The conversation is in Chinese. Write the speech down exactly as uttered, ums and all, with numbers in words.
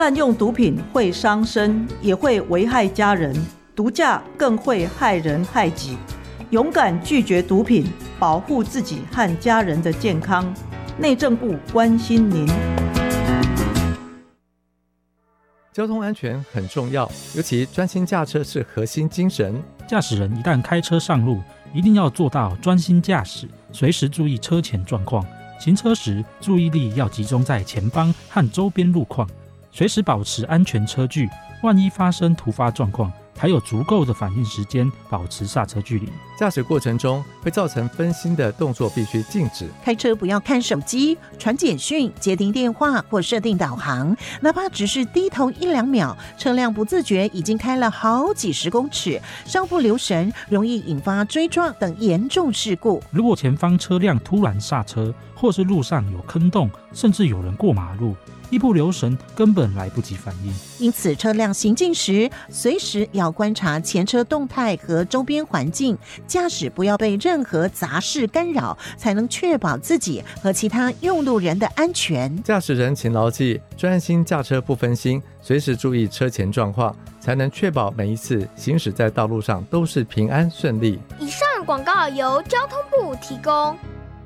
滥用毒品会伤身，也会危害家人，毒驾更会害人害己。勇敢拒绝毒品，保护自己和家人的健康。内政部关心您。 交通安全很重要，尤其专心驾车是核心精神。 驾驶人一旦开车上路，一定要做到专心驾驶，随时注意车前状况。行车时注意力要集中在前方和周边路况，随时保持安全车距，万一发生突发状况，还有足够的反应时间，保持刹车距离。 驾驶过程中会造成分心的动作必须禁止。 开车不要看手机、传简讯、接听电话或设定导航，哪怕只是低头一两秒，车辆不自觉已经开了好几十公尺，稍不留神容易引发追撞等严重事故。 如果前方车辆突然刹车，或是路上有坑洞，甚至有人过马路，一不留神根本来不及反应。 因此车辆行进时随时要观察前车动态和周边环境，驾驶不要被任何杂事干扰，才能确保自己和其他用路人的安全。 驾驶人请牢记，专心驾车不分心，随时注意车前状况，才能确保每一次行驶在道路上都是平安顺利。 以上广告由交通部提供。